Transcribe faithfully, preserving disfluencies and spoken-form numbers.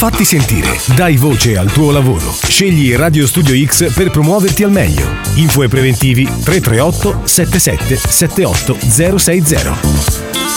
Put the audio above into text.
Fatti sentire, dai voce al tuo lavoro. Scegli Radio Studio X per promuoverti al meglio. Info e preventivi tre tre otto sette sette sette otto zero sei zero.